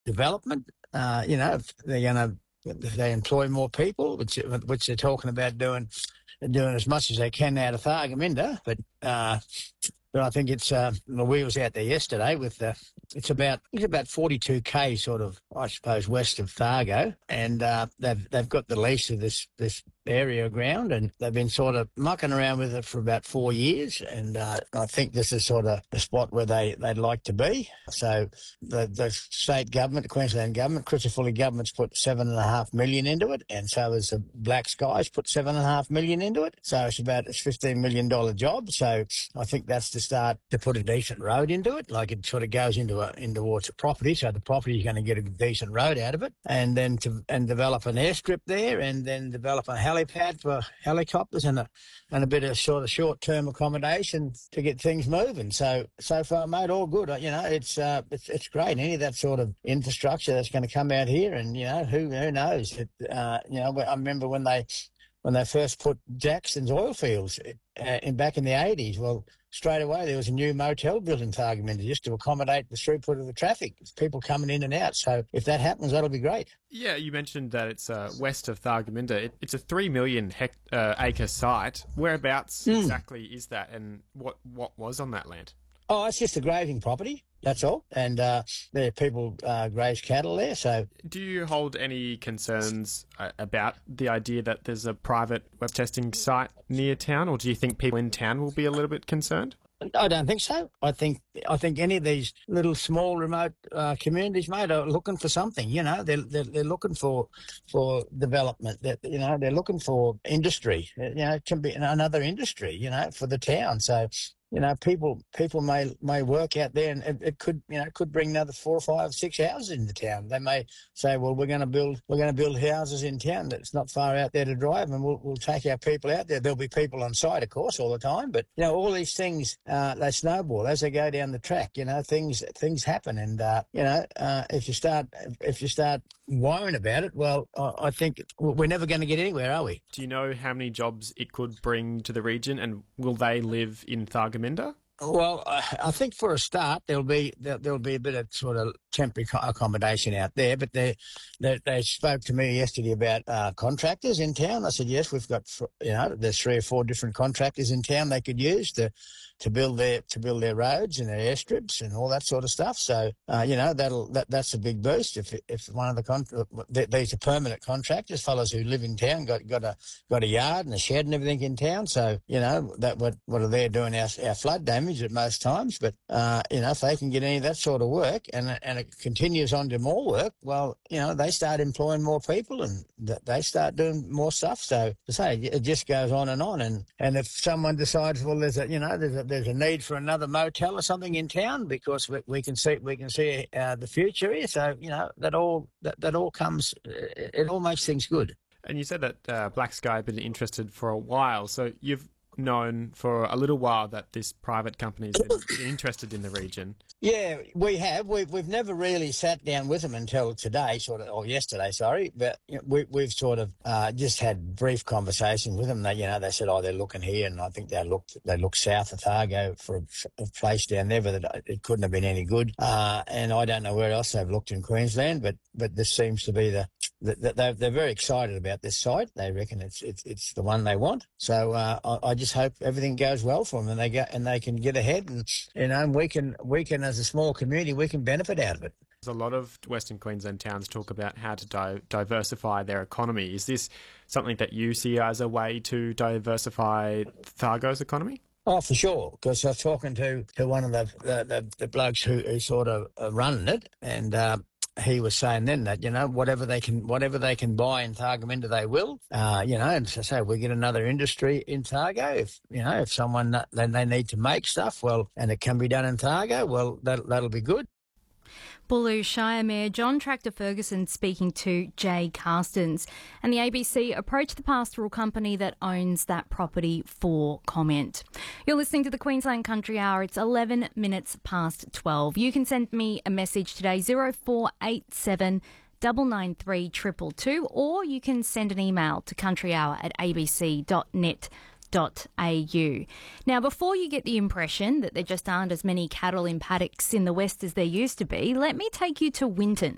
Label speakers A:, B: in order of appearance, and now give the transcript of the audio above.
A: development. If they're going to they employ more people, which they're talking about doing as much as they can out of Thargomindah, but I think we was out there yesterday with it's about 42k sort of, I suppose, west of Thargo, and they've got the lease of this area of ground, and they've been sort of mucking around with it for about 4 years, and I think this is sort of the spot where they'd like to be. So the state government, the Queensland government, Crisafulli government's put $7.5 million into it, and so has the Black Skies put $7.5 million into it. So it's $15 million job. So I think that's to start to put a decent road into it, like it sort of goes in towards a property. So the property is going to get a decent road out of it, and then develop an airstrip there, and then develop a helipad for helicopters and a bit of sort of short-term accommodation to get things moving. So far, mate, all good. It's great. Any of that sort of infrastructure that's going to come out here, and who knows? I remember when they first put Jackson's oil fields back in the 80s. Well, straight away there was a new motel built in Thargomindah just to accommodate the throughput of the traffic, people coming in and out. So if that happens, that'll be great.
B: Yeah, you mentioned that it's west of Thargomindah. It's a 3 million acre site. Whereabouts exactly is that, and what was on that land?
A: Oh, it's just a grazing property, that's all. And there people graze cattle there. So,
B: do you hold any concerns about the idea that there's a private web testing site near town, or do you think people in town will be a little bit concerned?
A: I don't think so. I think any of these little small remote communities, mate, are looking for something. They're looking for development. They're looking for industry. It can be another industry. For the town. So. People may work out there, and it could bring another 4 or 5, 6 houses into town. They may say, well, we're going to build houses in town that's not far out there to drive, and we'll take our people out there. There'll be people on site, of course, all the time, but all these things they snowball as they go down the track. Things happen, and if you start worrying about it, well, I think we're never going to get anywhere, are we?
B: Do you know how many jobs it could bring to the region, and will they live in Thargomindah?
A: Well, I think for a start there'll be a bit of sort of temporary accommodation out there, but they spoke to me yesterday about contractors in town. I said yes, we've got there's 3 or 4 different contractors in town they could use to build their roads and their airstrips and all that sort of stuff. So that's a big boost. If one of these are permanent contractors, fellows who live in town, got a yard and a shed and everything in town. So that what are they doing our flood damage at most times. But if they can get any of that sort of work and it continues on to more work, well, they start employing more people and they start doing more stuff. So to say it just goes on. And if someone decides, well, there's a need for another motel or something in town because we can see the future here. So that all comes. It all makes things good.
B: And you said that Black Sky have been interested for a while. So you've known for a little while that this private company has been interested in the region.
A: Yeah, we have. We've never really sat down with them until today, or yesterday, sorry. But we've sort of just had brief conversations with them. They said, they're looking here, and I think they looked south of Thargo for a place down there, but it couldn't have been any good. And I don't know where else they've looked in Queensland, but this seems to be they're very excited about this site. They reckon it's the one they want. So I just hope everything goes well for them, and they can get ahead, and we can as a small community we can benefit out of it.
B: A lot of Western Queensland towns talk about how to diversify their economy. Is this something that you see as a way to diversify Thargo's economy?
A: Oh, for sure, because I was talking to one of the blokes who sort of running it, and he was saying then that whatever they can buy in Thargomindah they will, and so we get another industry in Thargo. If someone then they need to make stuff, well, and it can be done in Thargo, well, that'll be good.
C: Boolaroo Shire Mayor John Tractor Ferguson speaking to Jay Carstens. And the ABC approached the pastoral company that owns that property for comment. You're listening to the Queensland Country Hour. It's 11 minutes past 12. You can send me a message today, 0487 993 222, or you can send an email to countryhour@abc.net. Now, before you get the impression that there just aren't as many cattle in paddocks in the west as there used to be, let me take you to Winton.